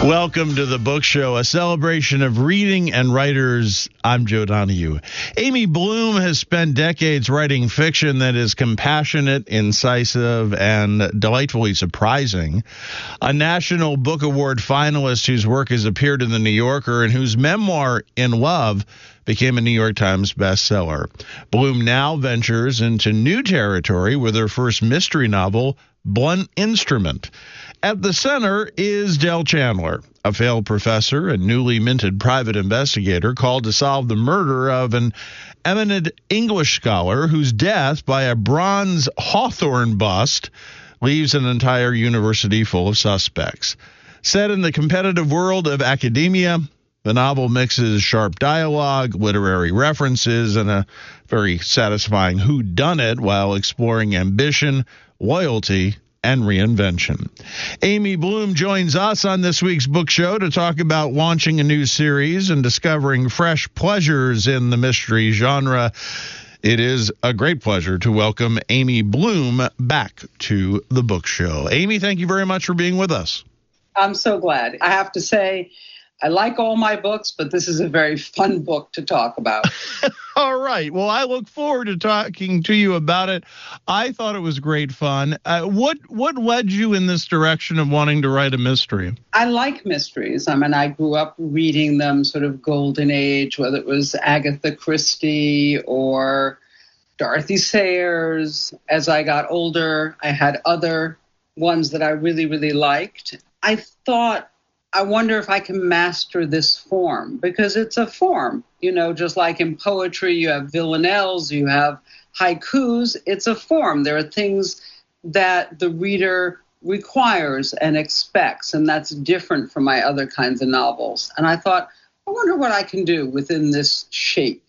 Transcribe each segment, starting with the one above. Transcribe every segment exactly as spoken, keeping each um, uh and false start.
Welcome to the Book Show, a celebration of reading and writers. I'm Joe Donahue. Amy Bloom has spent decades writing fiction that is compassionate, incisive, and delightfully surprising. A National Book Award finalist whose work has appeared in The New Yorker and whose memoir, In Love, became a New York Times bestseller. Bloom now ventures into new territory with her first mystery novel, Blunt Instrument. At the center is Del Chandler, a failed professor and newly minted private investigator called to solve the murder of an eminent English scholar whose death by a bronze Hawthorne bust leaves an entire university full of suspects. Set in the competitive world of academia, the novel mixes sharp dialogue, literary references, and a very satisfying whodunit while exploring ambition, loyalty, and reinvention. Amy Bloom joins us on this week's book show to talk about launching a new series and discovering fresh pleasures in the mystery genre. It is a great pleasure to welcome Amy Bloom back to the book show. Amy, thank you very much for being with us. I'm so glad. I have to say, I like all my books, but this is a very fun book to talk about. All right. Well, I look forward to talking to you about it. I thought it was great fun. Uh, what what led you in this direction of wanting to write a mystery? I like mysteries. I mean, I grew up reading them, sort of golden age, whether it was Agatha Christie or Dorothy Sayers. As I got older, I had other ones that I really, really liked. I thought, I wonder if I can master this form, because it's a form, you know, just like in poetry, you have villanelles, you have haikus, it's a form. There are things that the reader requires and expects, and that's different from my other kinds of novels. And I thought, I wonder what I can do within this shape.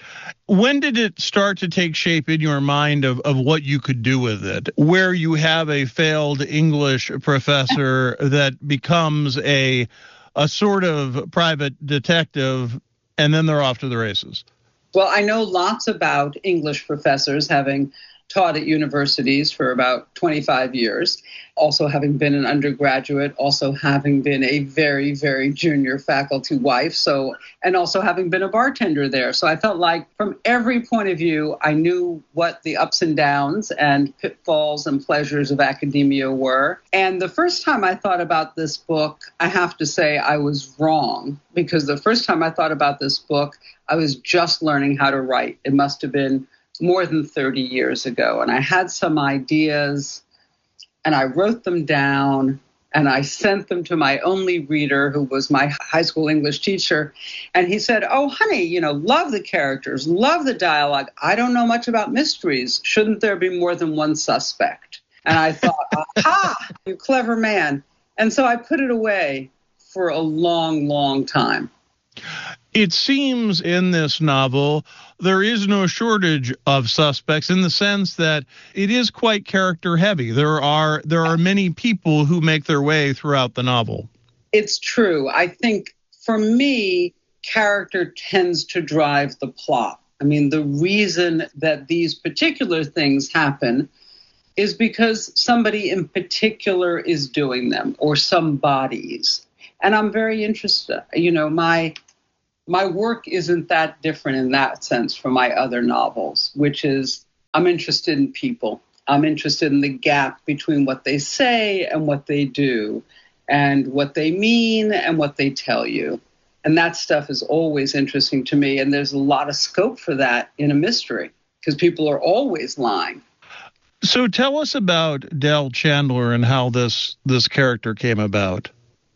When did it start to take shape in your mind of, of what you could do with it, where you have a failed English professor that becomes a a sort of private detective, and then they're off to the races? Well, I know lots about English professors, having taught at universities for about twenty-five years, also having been an undergraduate, also having been a very, very junior faculty wife, so and also having been a bartender there. So I felt like from every point of view, I knew what the ups and downs and pitfalls and pleasures of academia were. And the first time I thought about this book, I have to say I was wrong, because the first time I thought about this book, I was just learning how to write. It must have been more than thirty years ago. And I had some ideas and I wrote them down and I sent them to my only reader, who was my high school English teacher. And he said, oh, honey, you know, love the characters, love the dialogue. I don't know much about mysteries. Shouldn't there be more than one suspect? And I thought, aha, you clever man. And so I put it away for a long, long time. It seems in this novel there is no shortage of suspects, in the sense that it is quite character heavy. There are there are many people who make their way throughout the novel. It's true. I think for me, character tends to drive the plot. I mean, the reason that these particular things happen is because somebody in particular is doing them, or some bodies. And I'm very interested. You know, my My work isn't that different in that sense from my other novels, which is I'm interested in people. I'm interested in the gap between what they say and what they do, and what they mean and what they tell you. And that stuff is always interesting to me. And there's a lot of scope for that in a mystery, because people are always lying. So tell us about Del Chandler and how this this character came about.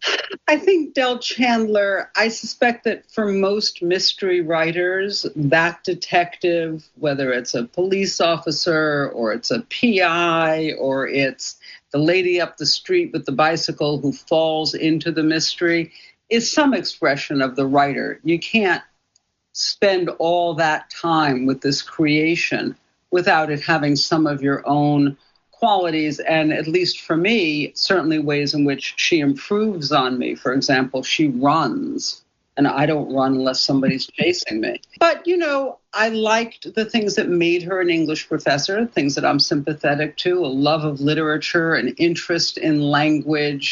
I think Del Chandler, I suspect that for most mystery writers, that detective, whether it's a police officer or it's a P I or it's the lady up the street with the bicycle who falls into the mystery, is some expression of the writer. You can't spend all that time with this creation without it having some of your own qualities, and at least for me, certainly ways in which she improves on me. For example, she runs, and I don't run unless somebody's chasing me. But, you know, I liked the things that made her an English professor, things that I'm sympathetic to, a love of literature, an interest in language,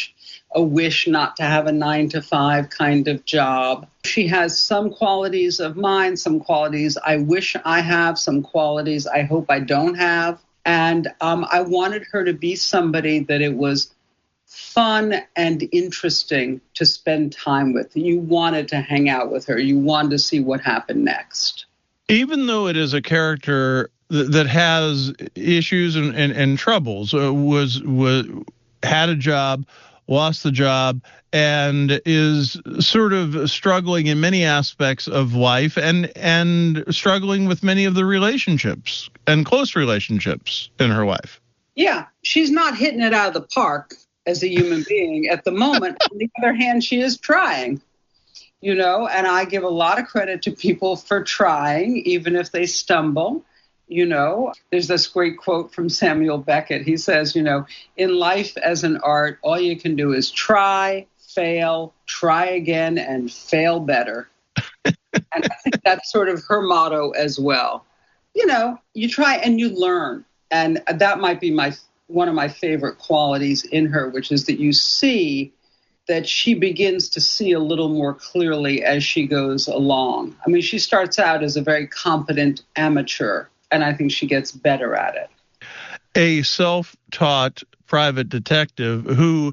a wish not to have a nine to five kind of job. She has some qualities of mine, some qualities I wish I have, some qualities I hope I don't have. And um, I wanted her to be somebody that it was fun and interesting to spend time with. You wanted to hang out with her. You wanted to see what happened next. Even though it is a character th- that has issues and, and, and troubles, uh, was was had a job, lost the job, and is sort of struggling in many aspects of life and and struggling with many of the relationships and close relationships in her life. Yeah, she's not hitting it out of the park as a human being at the moment. On the other hand, she is trying, you know, and I give a lot of credit to people for trying, even if they stumble. You know, there's this great quote from Samuel Beckett. He says, you know, in life as an art, all you can do is try, fail, try again, and fail better. And I think that's sort of her motto as well. You know, you try and you learn. And that might be my one of my favorite qualities in her, which is that you see that she begins to see a little more clearly as she goes along. I mean, she starts out as a very competent amateur, and I think she gets better at it. A self-taught private detective who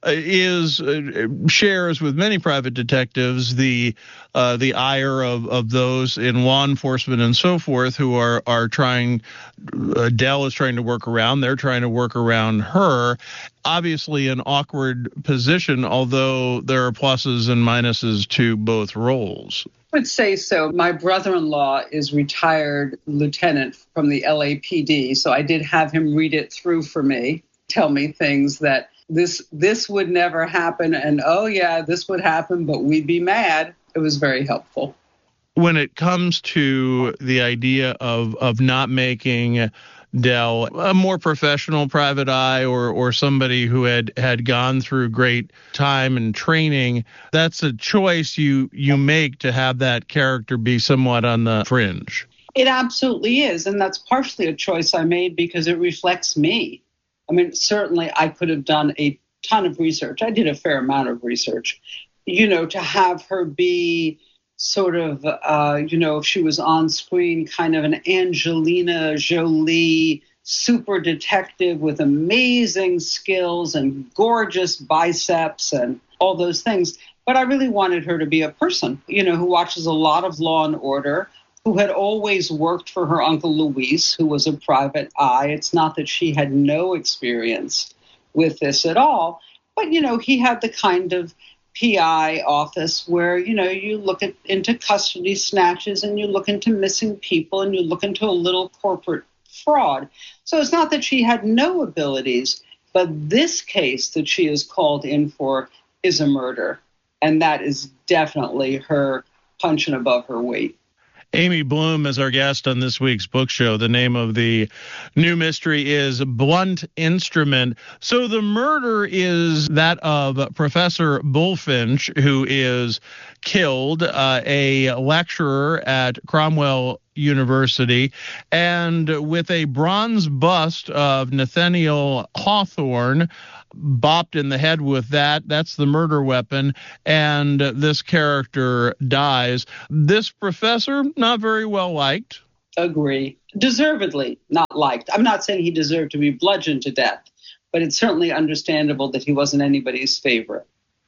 is uh, shares with many private detectives the uh, the ire of, of those in law enforcement and so forth who are are trying. Uh, Dell is trying to work around. They're trying to work around her. Obviously, an awkward position, although there are pluses and minuses to both roles. I would say so. My brother-in-law is retired lieutenant from the L A P D, so I did have him read it through for me, tell me things that this this would never happen, and oh yeah, this would happen, but we'd be mad. It was very helpful. When it comes to the idea of of not making Dell a more professional private eye or or somebody who had had gone through great time and training, that's a choice you you make to have that character be somewhat on the fringe. It absolutely is, and that's partially a choice I made because it reflects me. I mean, certainly I could have done a ton of research. I did a fair amount of research, you know, to have her be sort of, uh, you know, if she was on screen, kind of an Angelina Jolie super detective with amazing skills and gorgeous biceps and all those things. But I really wanted her to be a person, you know, who watches a lot of Law and Order, who had always worked for her uncle Luis, who was a private eye. It's not that she had no experience with this at all, but, you know, he had the kind of P I office where, you know, you look at into custody snatches and you look into missing people and you look into a little corporate fraud. So it's not that she had no abilities, but this case that she is called in for is a murder. And that is definitely her punching above her weight. Amy Bloom is our guest on this week's book show. The name of the new mystery is Blunt Instrument. So the murder is that of Professor Bulfinch, who is killed, uh, a lecturer at Cromwell University, and with a bronze bust of Nathaniel Hawthorne bopped in the head with that. That's the murder weapon, and this character dies. This professor, not very well liked. Agree. Deservedly not liked. I'm not saying he deserved to be bludgeoned to death, but it's certainly understandable that he wasn't anybody's favorite.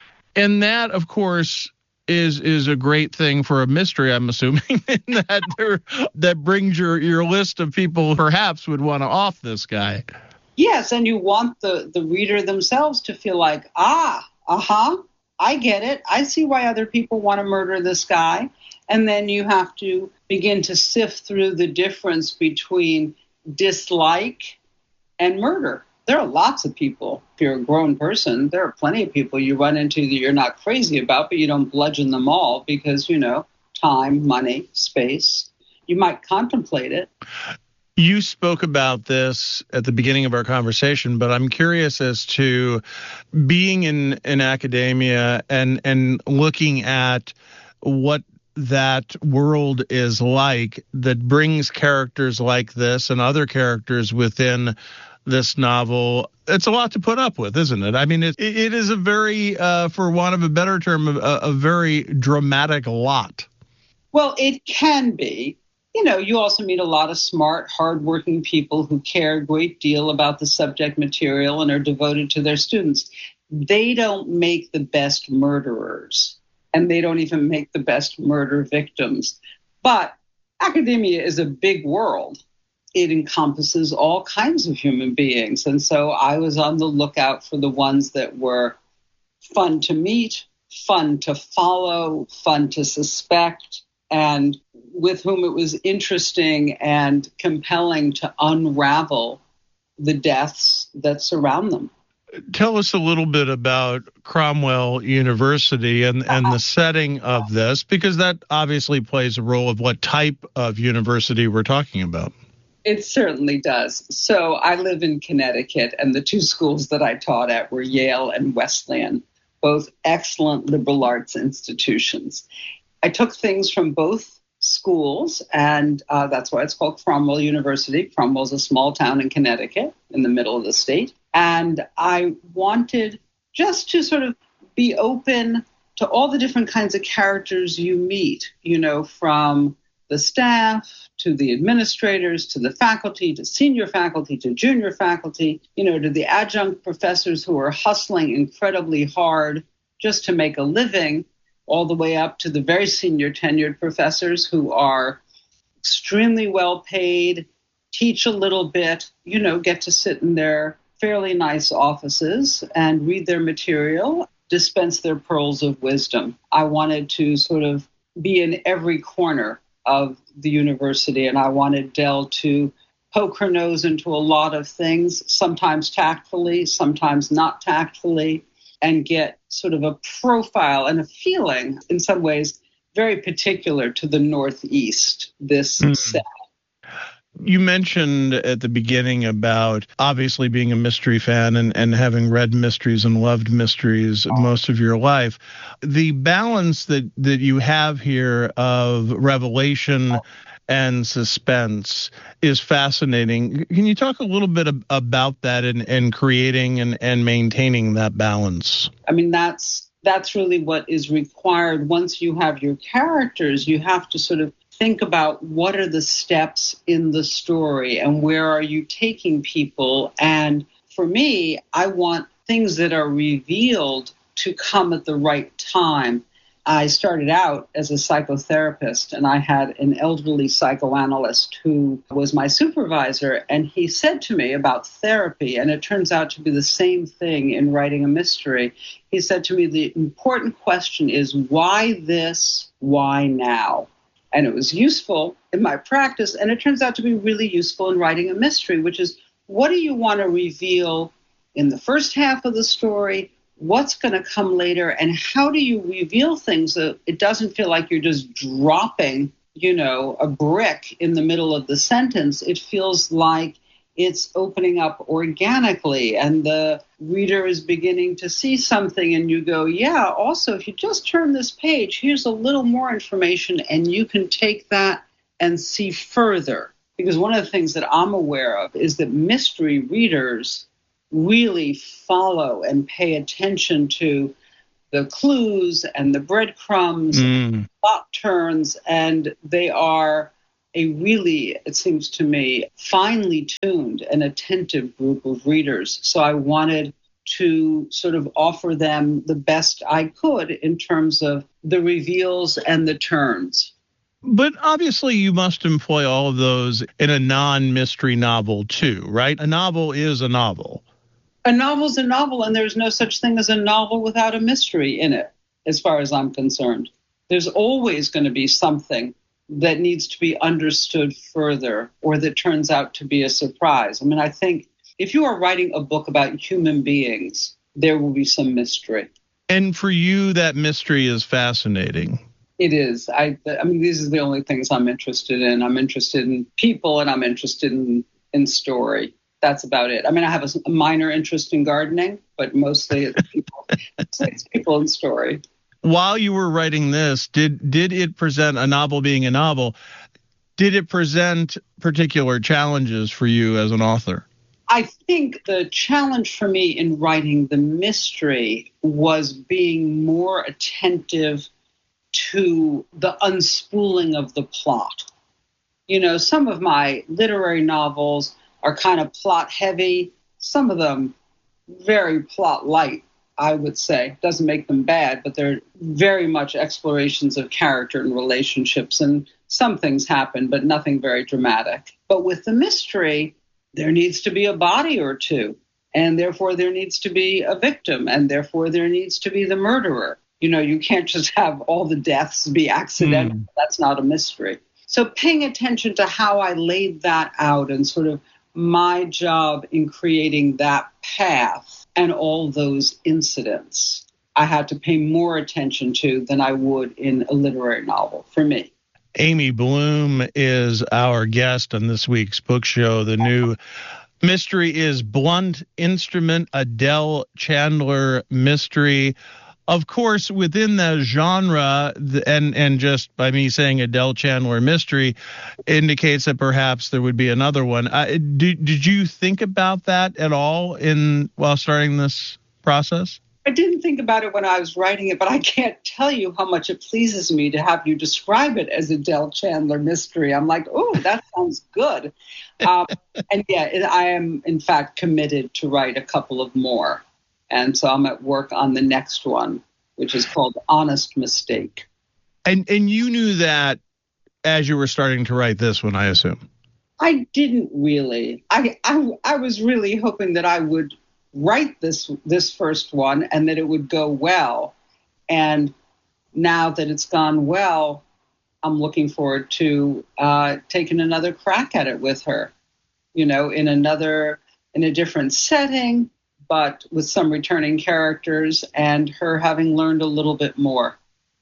And that, of course, is is a great thing for a mystery, I'm assuming, that there, that brings your, your list of people perhaps would want to off this guy. Yes, and you want the, the reader themselves to feel like, ah, uh-huh, I get it. I see why other people want to murder this guy. And then you have to begin to sift through the difference between dislike and murder. There are lots of people. If you're a grown person, there are plenty of people you run into that you're not crazy about, but you don't bludgeon them all because, you know, time, money, space. You might contemplate it. You spoke about this at the beginning of our conversation, but I'm curious as to being in, in academia and, and looking at what that world is like that brings characters like this and other characters within this novel. It's a lot to put up with, isn't it? I mean, it, it is a very, uh, for want of a better term, a, a very dramatic lot. Well, it can be. You know, you also meet a lot of smart, hardworking people who care a great deal about the subject material and are devoted to their students. They don't make the best murderers, and they don't even make the best murder victims. But academia is a big world. It encompasses all kinds of human beings. And so I was on the lookout for the ones that were fun to meet, fun to follow, fun to suspect, and with whom it was interesting and compelling to unravel the deaths that surround them. Tell us a little bit about Cromwell University and, and the setting of this, because that obviously plays a role of what type of university we're talking about. It certainly does. So I live in Connecticut, and the two schools that I taught at were Yale and Wesleyan, both excellent liberal arts institutions. I took things from both schools, and uh, that's why it's called Cromwell University. Cromwell's a small town in Connecticut in the middle of the state. And I wanted just to sort of be open to all the different kinds of characters you meet, you know, from the staff to the administrators, to the faculty, to senior faculty, to junior faculty, you know, to the adjunct professors who are hustling incredibly hard just to make a living, all the way up to the very senior tenured professors who are extremely well paid, teach a little bit, you know, get to sit in their fairly nice offices and read their material, dispense their pearls of wisdom. I wanted to sort of be in every corner of the university, and I wanted Dell to poke her nose into a lot of things, sometimes tactfully, sometimes not tactfully, and get sort of a profile and a feeling, in some ways, very particular to the Northeast, this mm. set. You mentioned at the beginning about obviously being a mystery fan and, and having read mysteries and loved mysteries oh. most of your life. The balance that, that you have here of revelation oh. and suspense is fascinating. Can you talk a little bit ab- about that and, and creating and, and maintaining that balance? I mean, that's that's really what is required. Once you have your characters, you have to sort of think about what are the steps in the story and where are you taking people. And for me, I want things that are revealed to come at the right time. I started out as a psychotherapist, and I had an elderly psychoanalyst who was my supervisor, and he said to me about therapy, and it turns out to be the same thing in writing a mystery. He said to me, the important question is, why this, why now? And it was useful in my practice, and it turns out to be really useful in writing a mystery, which is, what do you want to reveal in the first half of the story? What's going to come later, and how do you reveal things that it doesn't feel like you're just dropping, you know, a brick in the middle of the sentence? It feels like it's opening up organically, and the reader is beginning to see something, and you go, yeah, also, if you just turn this page, here's a little more information, and you can take that and see further. Because one of the things that I'm aware of is that mystery readers really follow and pay attention to the clues and the breadcrumbs, mm. and plot turns, and they are a really, it seems to me, finely tuned and attentive group of readers. So I wanted to sort of offer them the best I could in terms of the reveals and the turns. But obviously you must employ all of those in a non-mystery novel too, right? A novel is a novel. A novel's a novel, and there's no such thing as a novel without a mystery in it, as far as I'm concerned. There's always going to be something that needs to be understood further, or that turns out to be a surprise. I mean, I think if you are writing a book about human beings, there will be some mystery. And for you, that mystery is fascinating. It is. I, I mean, these are the only things I'm interested in. I'm interested in people, and I'm interested in, in story. That's about it. I mean, I have a, a minor interest in gardening, but mostly it's people, it's people and story. While you were writing this, did did it present, a novel being a novel, did it present particular challenges for you as an author? I think the challenge for me in writing the mystery was being more attentive to the unspooling of the plot. You know, some of my literary novels are kind of plot heavy, some of them very plot light, I would say. Doesn't make them bad, but they're very much explorations of character and relationships, and some things happen, but nothing very dramatic. But with the mystery, there needs to be a body or two, and therefore there needs to be a victim, and therefore there needs to be the murderer. You know, you can't just have all the deaths be accidental. Mm. That's not a mystery. So paying attention to how I laid that out and sort of my job in creating that path and all those incidents, I had to pay more attention to than I would in a literary novel for me. Amy Bloom is our guest on this week's book show. The new mystery is Blunt Instrument, a Del Chandler mystery. Of course, within the genre, and and just by me saying a Del Chandler mystery indicates that perhaps there would be another one. Uh, did, did you think about that at all in while starting this process? I didn't think about it when I was writing it, but I can't tell you how much it pleases me to have you describe it as a Del Chandler mystery. I'm like, oh, that sounds good. Um, and yeah, it, I am, in fact, committed to write a couple of more. And so I'm at work on the next one, which is called Honest Mistake. And and you knew that as you were starting to write this one, I assume? I didn't really. I I, I was really hoping that I would write this this first one and that it would go well. And now that it's gone well, I'm looking forward to uh, taking another crack at it with her, you know, in another, in a different setting, but with some returning characters and her having learned a little bit more.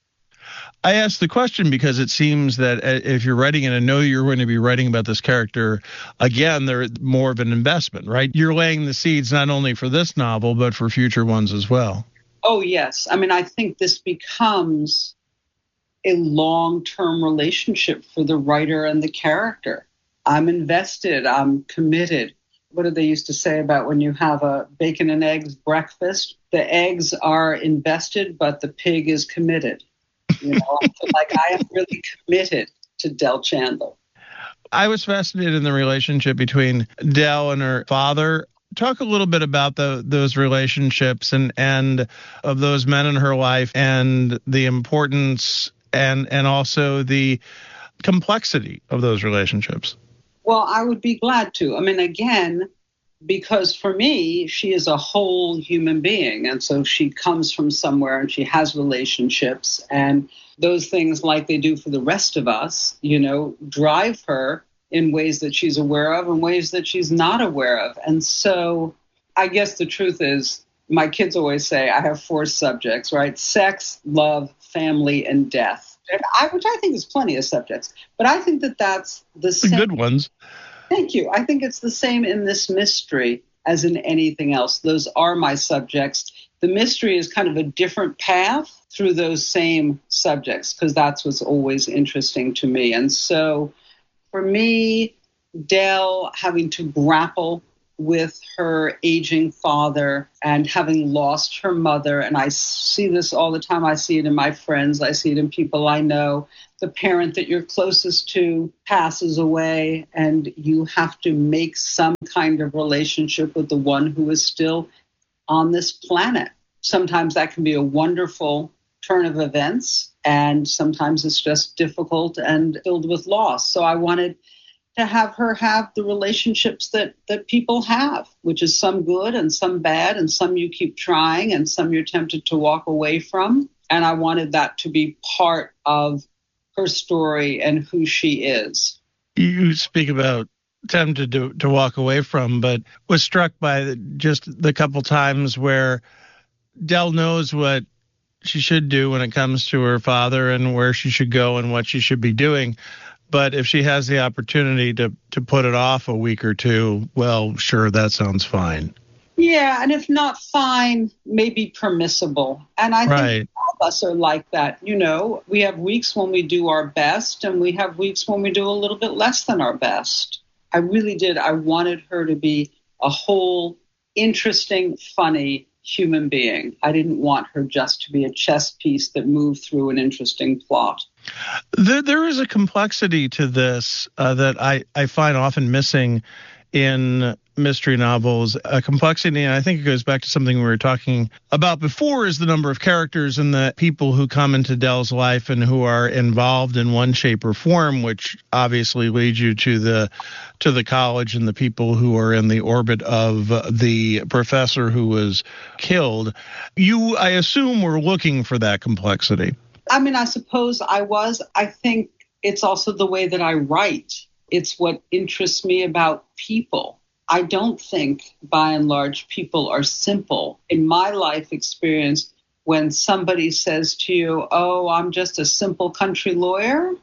I asked the question because it seems that if you're writing it and know you're going to be writing about this character again, they're more of an investment, right? You're laying the seeds not only for this novel, but for future ones as well. Oh, yes. I mean, I think this becomes a long-term relationship for the writer and the character. I'm invested. I'm committed. What did they used to say about when you have a bacon and eggs breakfast? The eggs are invested, but the pig is committed. You know, I feel like I am really committed to Del Chandler. I was fascinated in the relationship between Del and her father. Talk a little bit about the, those relationships and, and of those men in her life and the importance and, and also the complexity of those relationships. Well, I would be glad to. I mean, again, because for me, she is a whole human being. And so she comes from somewhere and she has relationships. And those things, like they do for the rest of us, you know, drive her in ways that she's aware of and ways that she's not aware of. And so I guess the truth is, my kids always say I have four subjects, right? Sex, love, family, and death. And I, which I think is plenty of subjects. But I think that that's the same. Good ones. Thank you. I think it's the same in this mystery as in anything else. Those are my subjects. The mystery is kind of a different path through those same subjects, because that's what's always interesting to me. And so for me, Del having to grapple with her aging father and having lost her mother, and I see this all the time. I see it in my friends. I see it in people I know. The parent that you're closest to passes away, and you have to make some kind of relationship with the one who is still on this planet. Sometimes that can be a wonderful turn of events, and sometimes it's just difficult and filled with loss. So I wanted to have her have the relationships that, that people have, which is some good and some bad, and some you keep trying and some you're tempted to walk away from. And I wanted that to be part of her story and who she is. You speak about tempted to, to walk away from, but was struck by the, just the couple times where Del knows what she should do when it comes to her father and where she should go and what she should be doing. But if she has the opportunity to, to put it off a week or two, well, sure, that sounds fine. Yeah, and if not fine, maybe permissible. And I right. think all of us are like that. You know, we have weeks when we do our best, and we have weeks when we do a little bit less than our best. I really did. I wanted her to be a whole interesting, funny human being. I didn't want her just to be a chess piece that moved through an interesting plot. There, there is a complexity to this uh, that I, I find often missing in mystery novels, a complexity, and I think it goes back to something we were talking about before, is the number of characters and the people who come into Dell's life and who are involved in one shape or form, which obviously leads you to the to the college and the people who are in the orbit of the professor who was killed. You, I assume, were looking for that complexity. I mean, I suppose I was. I think it's also the way that I write. It's what interests me about people. I don't think, by and large, people are simple. In my life experience, when somebody says to you, oh, I'm just a simple country lawyer,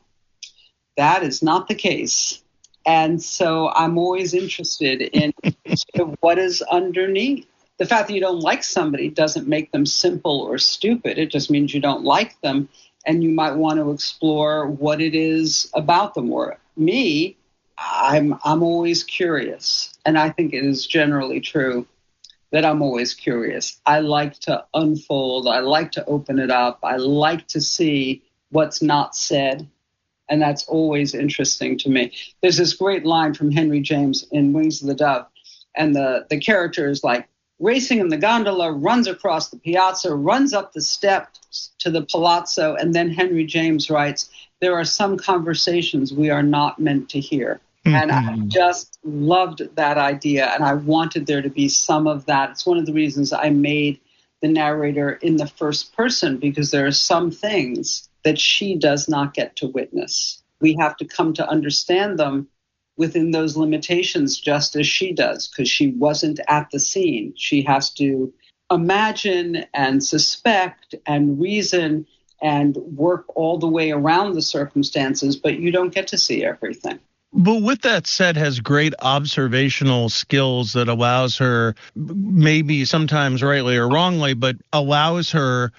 that is not the case. And so I'm always interested in what is underneath. The fact that you don't like somebody doesn't make them simple or stupid. It just means you don't like them, and you might want to explore what it is about them. Or me, I'm I'm always curious, and I think it is generally true that I'm always curious. I like to unfold. I like to open it up. I like to see what's not said, and that's always interesting to me. There's this great line from Henry James in Wings of the Dove, and the, the character is like racing in the gondola, runs across the piazza, runs up the steps to the palazzo, and then Henry James writes, there are some conversations we are not meant to hear. And I just loved that idea, and I wanted there to be some of that. It's one of the reasons I made the narrator in the first person, because there are some things that she does not get to witness. We have to come to understand them within those limitations just as she does, because she wasn't at the scene. She has to imagine and suspect and reason and work all the way around the circumstances, but you don't get to see everything. But with that said, has great observational skills that allows her, maybe sometimes rightly or wrongly, but allows her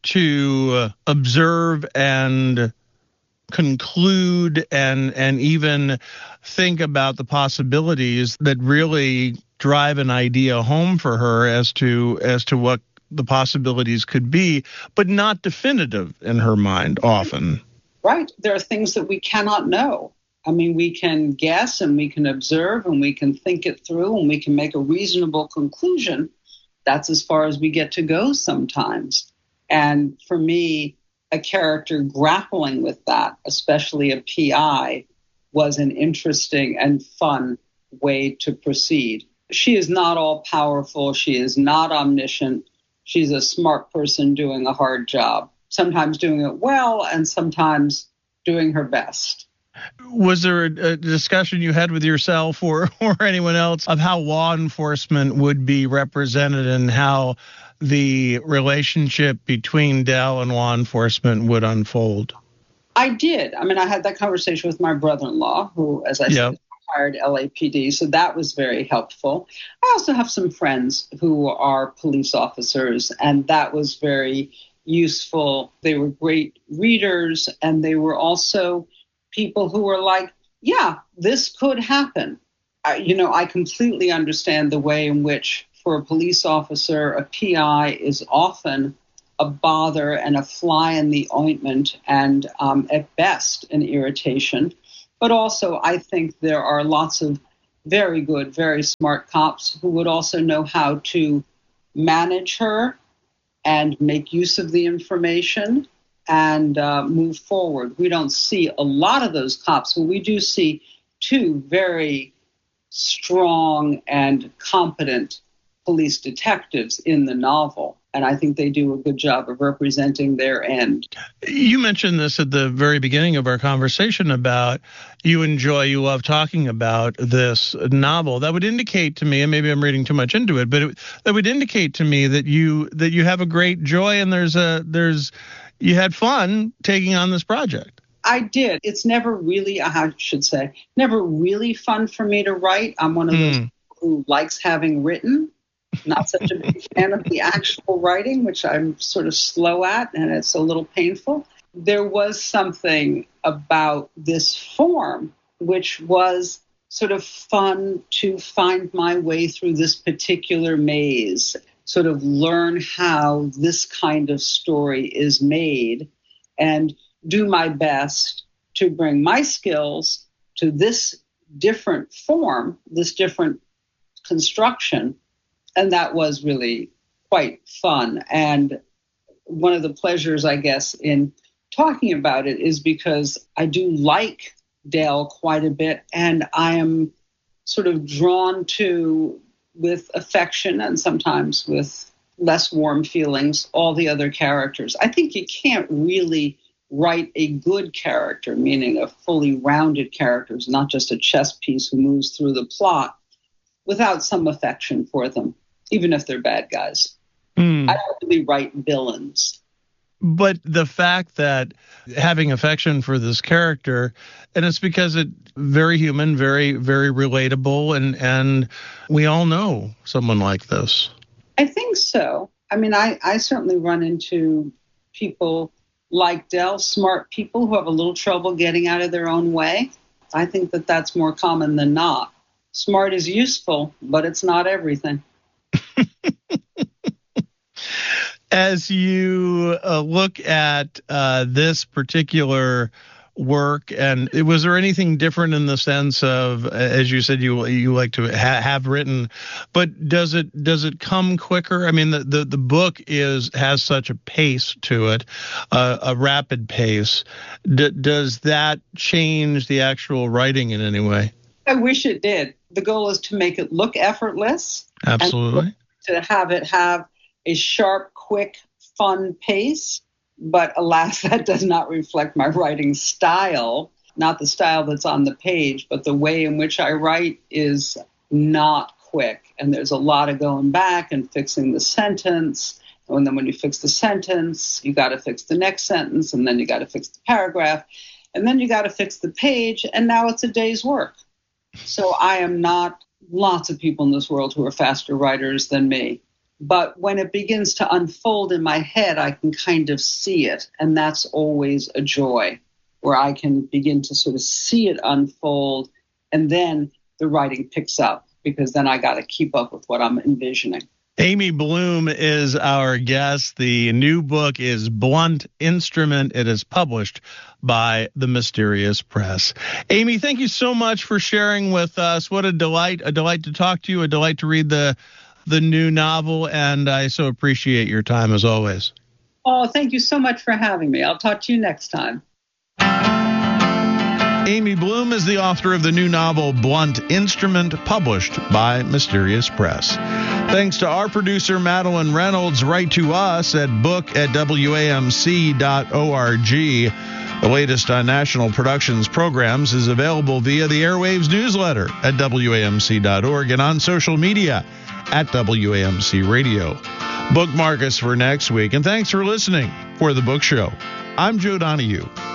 to observe and conclude and and even think about the possibilities that really drive an idea home for her as to as to what the possibilities could be, but not definitive in her mind often. Right. There are things that we cannot know. I mean, we can guess and we can observe and we can think it through and we can make a reasonable conclusion. That's as far as we get to go sometimes. And for me, a character grappling with that, especially a P I, was an interesting and fun way to proceed. She is not all powerful. She is not omniscient. She's a smart person doing a hard job, sometimes doing it well and sometimes doing her best. Was there a, a discussion you had with yourself or, or anyone else of how law enforcement would be represented and how the relationship between Dell and law enforcement would unfold? I did. I mean, I had that conversation with my brother-in-law, who, as I yep. said, hired L A P D, so that was very helpful. I also have some friends who are police officers, and that was very useful. They were great readers, and they were also people who were like, yeah, this could happen. I, you know, I completely understand the way in which, for a police officer, a P I is often a bother and a fly in the ointment and, um, at best, an irritation. But also, I think there are lots of very good, very smart cops who would also know how to manage her and make use of the information and uh, move forward. We don't see a lot of those cops, but we do see two very strong and competent police detectives in the novel. And I think they do a good job of representing their end. You mentioned this at the very beginning of our conversation about you enjoy, you love talking about this novel. That would indicate to me, and maybe I'm reading too much into it, but it, that would indicate to me that you that you have a great joy and there's a there's you had fun taking on this project. I did. It's never really, I should say, never really fun for me to write. I'm one of those mm. people who likes having written. Not such a big fan of the actual writing, which I'm sort of slow at, and it's a little painful. There was something about this form, which was sort of fun to find my way through this particular maze, sort of learn how this kind of story is made, and do my best to bring my skills to this different form, this different construction. And that was really quite fun. And one of the pleasures, I guess, in talking about it is because I do like Dale quite a bit, and I am sort of drawn to, with affection and sometimes with less warm feelings, all the other characters. I think you can't really write a good character, meaning a fully rounded character, not just a chess piece who moves through the plot, without some affection for them, even if they're bad guys. Mm. I don't really write villains. But the fact that having affection for this character, and it's because it's very human, very, very relatable, and, and we all know someone like this. I think so. I mean, I, I certainly run into people like Dell, smart people who have a little trouble getting out of their own way. I think that that's more common than not. Smart is useful, but it's not everything. As you uh, look at uh, this particular work, and was there anything different in the sense of, as you said, you you like to ha- have written, but does it does it come quicker? I mean, the the, the book is has such a pace to it, uh, a rapid pace. D- does that change the actual writing in any way? I wish it did. The goal is to make it look effortless. Absolutely. And to have it have a sharp, quick, fun pace. But alas, that does not reflect my writing style, not the style that's on the page, but the way in which I write is not quick. And there's a lot of going back and fixing the sentence. And then when you fix the sentence, you got to fix the next sentence, and then you got to fix the paragraph, and then you got to fix the page, and now it's a day's work. So I am not lots of people in this world who are faster writers than me. But when it begins to unfold in my head, I can kind of see it. And that's always a joy, where I can begin to sort of see it unfold. And then the writing picks up, because then I got to keep up with what I'm envisioning. Amy Bloom is our guest. The new book is Blunt Instrument. It is published by The Mysterious Press. Amy, thank you so much for sharing with us. What a delight, a delight to talk to you, a delight to read the the new novel, and I so appreciate your time as always. Oh, thank you so much for having me. I'll talk to you next time. Amy Bloom is the author of the new novel Blunt Instrument, published by Mysterious Press. Thanks to our producer, Madeline Reynolds. Write to us at book at W A M C dot org. The latest on National Productions programs is available via the Airwaves newsletter at W A M C dot org and on social media at W A M C Radio. Bookmark us for next week, and thanks for listening for The Book Show. I'm Joe Donahue.